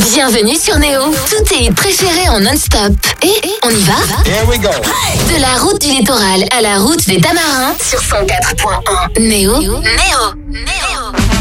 Bienvenue sur Néo. Tous tes hits préférés en non-stop. Et on y va? Here we go. De la route du littoral à la route des Tamarins sur 104.1. Néo.